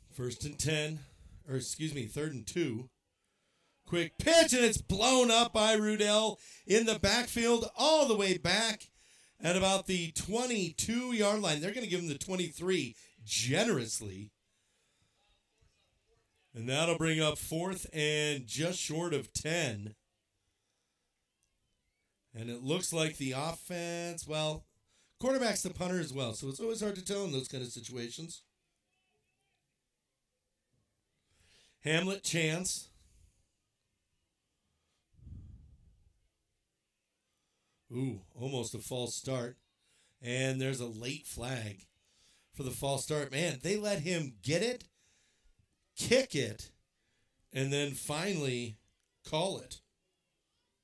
First and 10, or excuse me, 3rd and 2. Quick pitch, and it's blown up by Rudell in the backfield all the way back at about the 22-yard line. They're going to give him the 23 generously. And that'll bring up 4th and just short of 10. And it looks like the offense, well, quarterback's the punter as well, so it's always hard to tell in those kind of situations. Hamlet chance. Ooh, almost a false start. And there's a late flag for the false start. Man, they let him get it, kick it, and then finally call it.